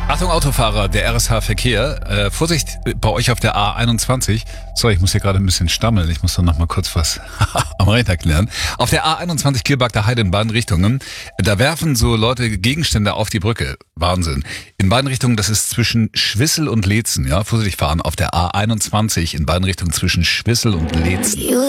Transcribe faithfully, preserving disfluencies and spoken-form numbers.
Achtung Autofahrer, der R S H-Verkehr. Äh, Vorsicht bei euch auf der A einundzwanzig. Sorry, ich muss hier gerade ein bisschen stammeln. Ich muss doch noch mal kurz was am Rechner klären. Auf der A einundzwanzig Kielbagter Heide in beiden Richtungen. Da werfen so Leute Gegenstände auf die Brücke. Wahnsinn. In beiden Richtungen, das ist zwischen Schwissel und Leetzen. Ja, vorsichtig fahren auf der A einundzwanzig in beiden Richtungen zwischen Schwissel und Leetzen.